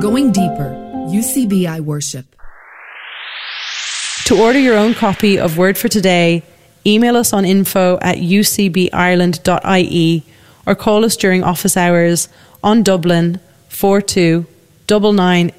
Going deeper, UCB I Worship. To order your own copy of Word for Today, email us on info@ucbireland.ie or call us during office hours on Dublin 42 99